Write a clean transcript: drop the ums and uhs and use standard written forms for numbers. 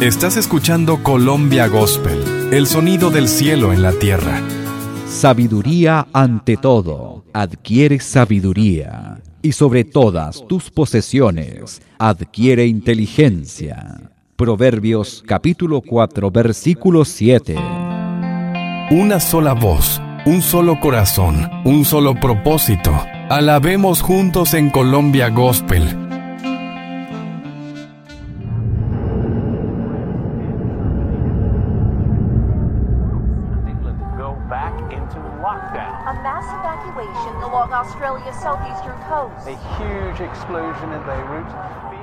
Estás escuchando Colombia Gospel, el sonido del cielo en la tierra. Sabiduría ante todo. Adquiere sabiduría. Y sobre todas tus posesiones, adquiere inteligencia. Proverbios capítulo 4, versículo 7. Una sola voz, un solo corazón, un solo propósito. Alabemos juntos en Colombia Gospel. A mass evacuation along Australia's southeastern coast. A huge explosion in Beirut.